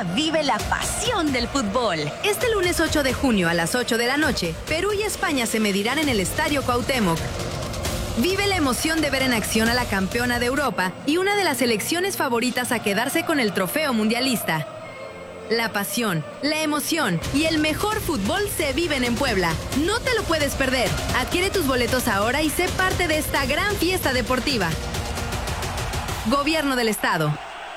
Ahora vive la pasión del fútbol. Este lunes 8 de junio a las 8 de la noche, Perú y España se medirán en el Estadio Cuauhtémoc. Vive la emoción de ver en acción a la campeona de Europa y una de las selecciones favoritas a quedarse con el trofeo mundialista. La pasión, la emoción y el mejor fútbol se viven en Puebla. No te lo puedes perder. Adquiere tus boletos ahora y sé parte de esta gran fiesta deportiva. Gobierno del Estado.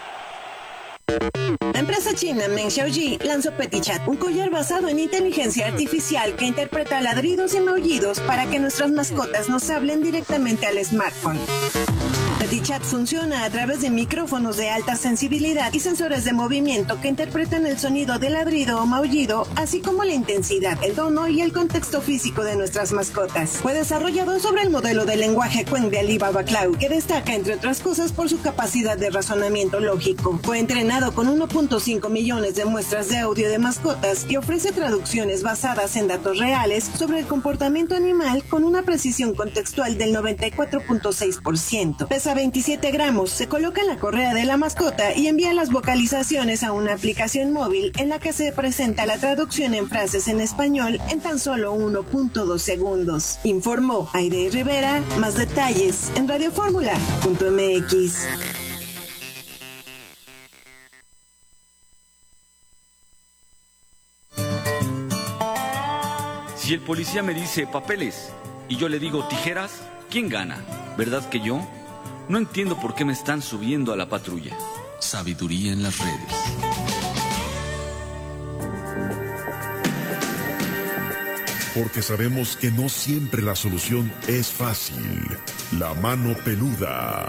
La empresa china Meng Xiaoji lanzó PetiChat, un collar basado en inteligencia artificial que interpreta ladridos y maullidos para que nuestras mascotas nos hablen directamente al smartphone. PetiChat funciona a través de micrófonos de alta sensibilidad y sensores de movimiento que interpretan el sonido de ladrido o maullido, así como la intensidad, el tono y el contexto físico de nuestras mascotas. Fue desarrollado sobre el modelo de lenguaje Qwen de Alibaba Cloud, que destaca, entre otras cosas, por su capacidad de razonamiento lógico. Fue entrenado con 1.5 millones de muestras de audio de mascotas y ofrece traducciones basadas en datos reales sobre el comportamiento animal con una precisión contextual del 94.6%. Pesa 27 gramos, se coloca en la correa de la mascota y envía las vocalizaciones a una aplicación móvil en la que se presenta la traducción en frases en español en tan solo 1.2 segundos. Informó Aide Rivera. Más detalles en radioformula.mx. Si el policía me dice papeles y yo le digo tijeras, ¿quién gana? ¿Verdad que yo? No entiendo por qué me están subiendo a la patrulla. Sabiduría en las redes. Porque sabemos que no siempre la solución es fácil. La mano peluda.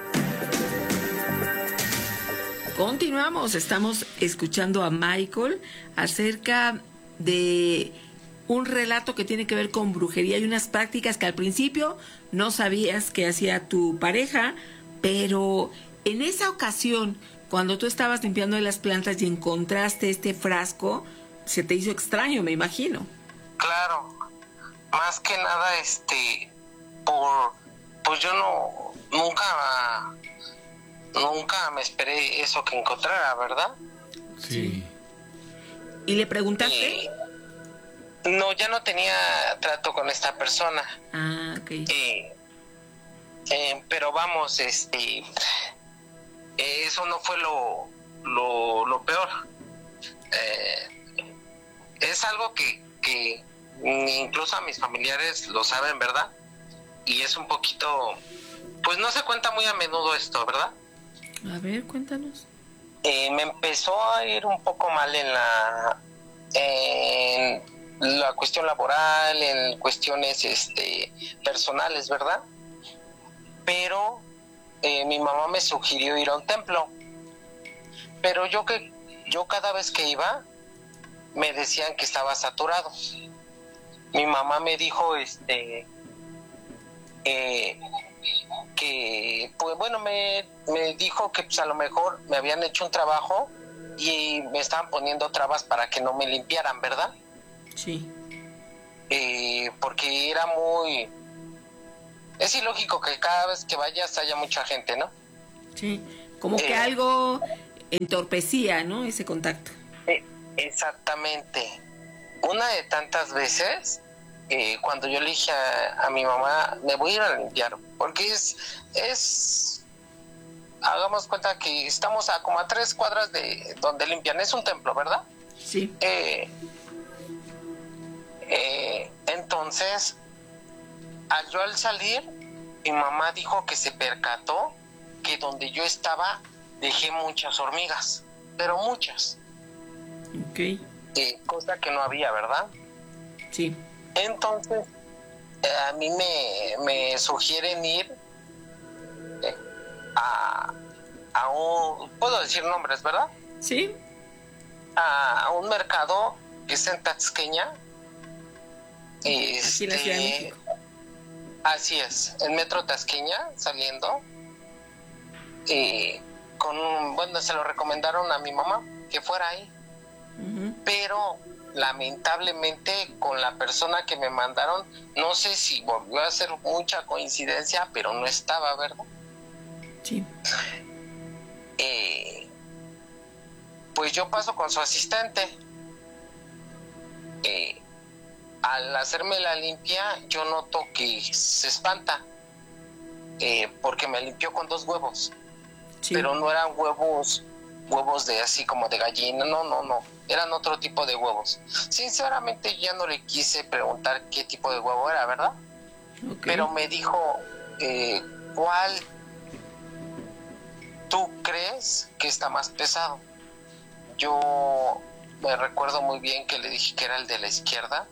Continuamos, estamos escuchando a Michael acerca de un relato que tiene que ver con brujería y unas prácticas que al principio no sabías que hacía tu pareja, pero en esa ocasión, cuando tú estabas limpiando las plantas y encontraste este frasco, se te hizo extraño, me imagino. Claro, más que nada, pues yo nunca me esperé eso que encontrara, ¿verdad? Sí. ¿Y le preguntaste? No, ya no tenía trato con esta persona. Ah, ok. Pero vamos, eso no fue lo peor. Es algo que incluso a mis familiares lo saben, ¿verdad? Y es un poquito, pues no se cuenta muy a menudo esto, ¿verdad? A ver, cuéntanos. Me empezó a ir un poco mal en la cuestión laboral, en cuestiones personales, ¿verdad? Pero mi mamá me sugirió ir a un templo. Pero yo cada vez que iba me decían que estaba saturado. Mi mamá me dijo que pues bueno, me dijo que pues a lo mejor me habían hecho un trabajo y me estaban poniendo trabas para que no me limpiaran, ¿verdad? Sí. Porque es ilógico que cada vez que vayas haya mucha gente, ¿no? Sí, como que algo entorpecía, ¿no? Ese contacto. Exactamente. Una de tantas veces, cuando yo le dije a mi mamá, me voy a ir a limpiar, porque hagamos cuenta que estamos como a 3 cuadras de donde limpian, es un templo, ¿verdad? Sí. Entonces, yo al salir, mi mamá dijo que se percató que donde yo estaba dejé muchas hormigas, pero muchas. Ok. Cosa que no había, ¿verdad? Sí. Entonces, a mí me sugieren ir a un, puedo decir nombres, ¿verdad? Sí. A un mercado que es en Taxqueña. Aquí en la Ciudad de México. Así es, en Metro Tasqueña, saliendo. Bueno, se lo recomendaron a mi mamá que fuera ahí. Uh-huh. Pero lamentablemente con la persona que me mandaron, no sé si volvió a ser mucha coincidencia, pero no estaba, ¿verdad? Sí. Pues yo paso con su asistente. Al hacerme la limpia, yo noto que se espanta, porque me limpió con 2 huevos, Sí. pero no eran huevos de así como de gallina, no, eran otro tipo de huevos. Sinceramente ya no le quise preguntar qué tipo de huevo era, ¿verdad? Ok. Pero me dijo, ¿cuál tú crees que está más pesado? Yo me recuerdo muy bien que le dije que era el de la izquierda.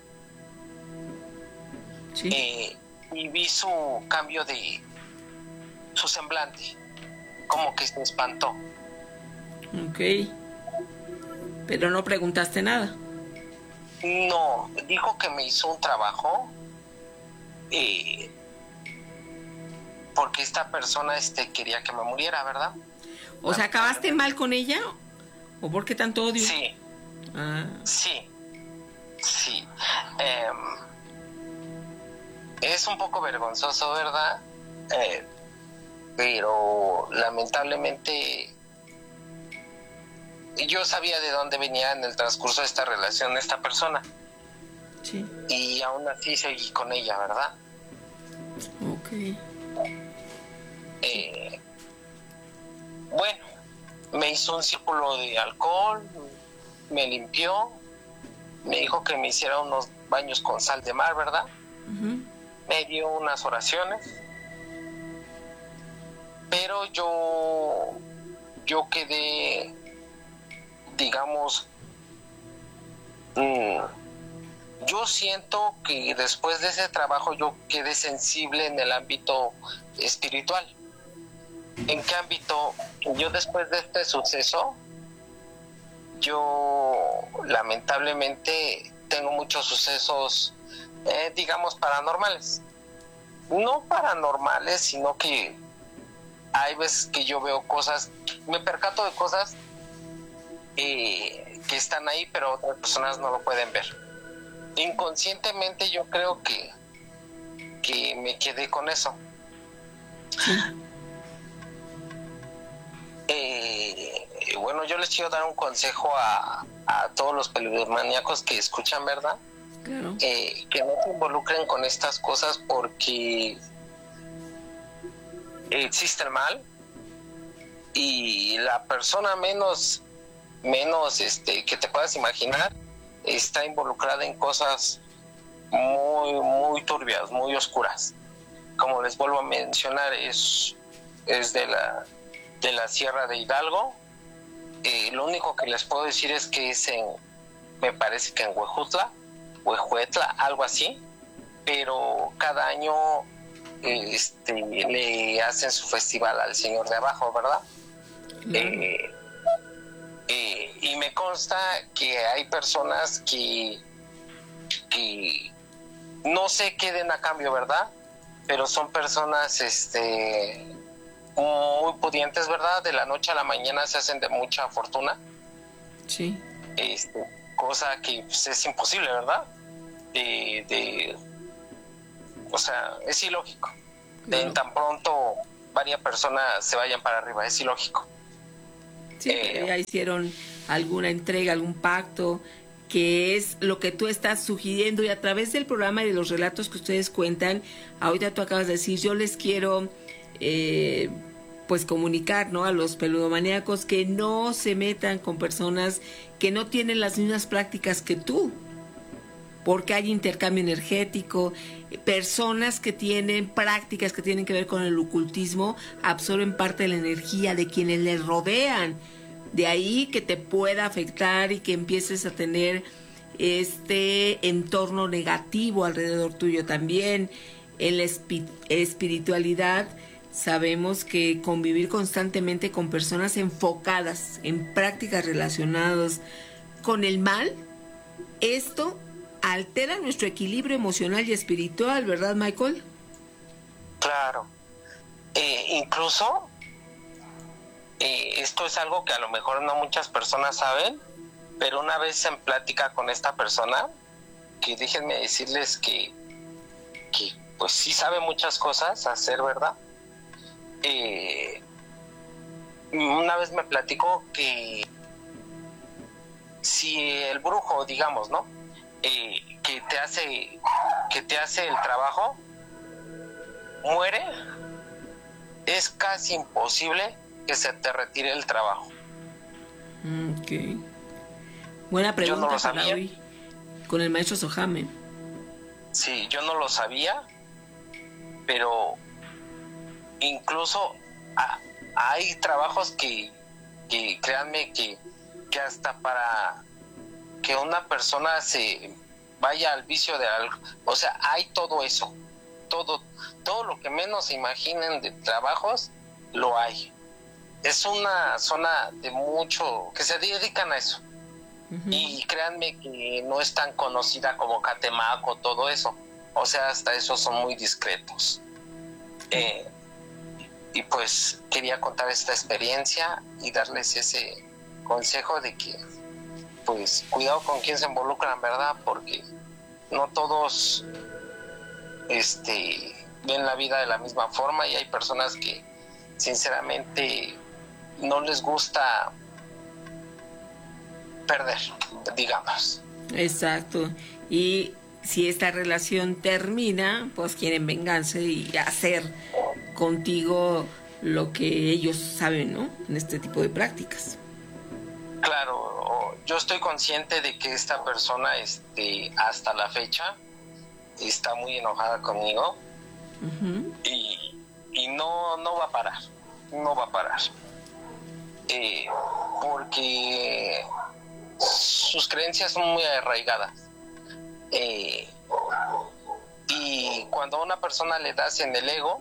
Sí. Y vi su cambio de su semblante, como que se espantó. Ok. Pero no preguntaste nada. No, dijo que me hizo un trabajo, porque esta persona quería que me muriera, ¿verdad? O sea, ¿acabaste mal con ella? ¿O por qué tanto odio? Sí, Ah, sí. Es un poco vergonzoso, ¿verdad? Pero lamentablemente yo sabía de dónde venía en el transcurso de esta relación esta persona, sí. y aún así seguí con ella, ¿verdad? Ok. Bueno, me hizo un círculo de alcohol, me limpió, me dijo que me hiciera unos baños con sal de mar, ¿verdad? Ujú. Me dio unas oraciones, pero yo quedé, digamos, yo siento que después de ese trabajo yo quedé sensible en el ámbito espiritual. ¿En qué ámbito? Yo después de este suceso, yo lamentablemente tengo muchos sucesos, digamos, paranormales. No paranormales, sino que hay veces que yo veo cosas, me percato de cosas que están ahí, pero otras personas no lo pueden ver. Inconscientemente yo creo que me quedé con eso. Bueno, yo les quiero dar un consejo a todos los peludomaníacos que escuchan, ¿verdad? Claro. Que no se involucren con estas cosas, porque existe el mal, y la persona menos que te puedas imaginar está involucrada en cosas muy, muy turbias, muy oscuras. Como les vuelvo a mencionar, es de la Sierra de Hidalgo. Lo único que les puedo decir es que me parece que en Huejuetla, algo así, pero cada año le hacen su festival al Señor de Abajo, ¿verdad? Y me consta que hay personas que no se queden a cambio, ¿verdad? Pero son personas muy pudientes, ¿verdad? De la noche a la mañana se hacen de mucha fortuna. Sí. Cosa que pues, es imposible, ¿verdad? O sea, es ilógico. Claro. En tan pronto varias personas se vayan para arriba, es ilógico. Sí, pero ya hicieron alguna entrega, algún pacto, que es lo que tú estás sugiriendo, y a través del programa y de los relatos que ustedes cuentan, ahorita tú acabas de decir, yo les quiero pues comunicar, ¿no?, a los peludomaníacos que no se metan con personas que no tienen las mismas prácticas que tú, porque hay intercambio energético. Personas que tienen prácticas que tienen que ver con el ocultismo absorben parte de la energía de quienes les rodean. De ahí que te pueda afectar y que empieces a tener este entorno negativo alrededor tuyo también. En la espiritualidad sabemos que convivir constantemente con personas enfocadas en prácticas relacionadas con el mal, esto altera nuestro equilibrio emocional y espiritual, ¿verdad, Michael? Claro. Incluso esto es algo que a lo mejor no muchas personas saben, pero una vez en plática con esta persona, que déjenme decirles que pues sí sabe muchas cosas hacer, ¿verdad? Una vez me platicó que si el brujo, digamos, ¿no? Que te hace el trabajo, muere, es casi imposible que se te retire el trabajo. Ok. Buena pregunta. Yo no lo sabía. Para hoy, con el maestro Sohame. Sí, yo no lo sabía, pero incluso hay trabajos que créanme que hasta para que una persona se vaya al vicio de algo, o sea, hay todo eso, todo lo que menos se imaginen de trabajos, lo hay. Es una zona de mucho, que se dedican a eso. Uh-huh. Y créanme que no es tan conocida como Catemaco, todo eso. O sea, hasta eso son muy discretos. Y pues quería contar esta experiencia y darles ese consejo de que, pues, cuidado con quién se involucran, ¿verdad? Porque no todos ven la vida de la misma forma y hay personas que sinceramente no les gusta perder, digamos. Exacto. Y si esta relación termina, pues quieren venganza y hacer contigo lo que ellos saben, ¿no? En este tipo de prácticas. Claro, yo estoy consciente de que esta persona hasta la fecha está muy enojada conmigo. Uh-huh. y no va a parar, porque sus creencias son muy arraigadas, y cuando a una persona le das en el ego,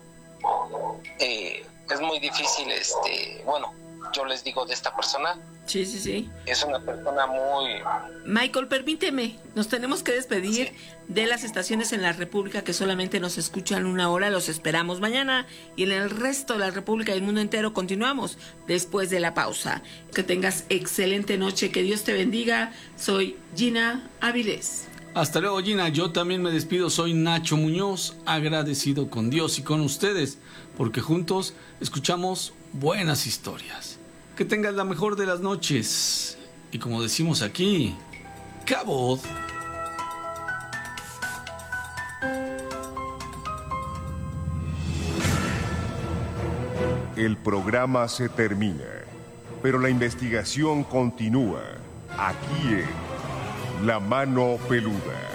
es muy difícil, yo les digo de esta persona. Sí. Es una persona muy... Michael, permíteme, nos tenemos que despedir de las estaciones en la República que solamente nos escuchan 1 hora. Los esperamos mañana y en el resto de la República y el mundo entero continuamos después de la pausa. Que tengas excelente noche, que Dios te bendiga. Soy Gina Avilés. Hasta luego, Gina. Yo también me despido. Soy Nacho Muñoz, agradecido con Dios y con ustedes, porque juntos escuchamos buenas historias. Que tengas la mejor de las noches. Y como decimos aquí, ¡Cabot! El programa se termina, pero la investigación continúa aquí en La Mano Peluda.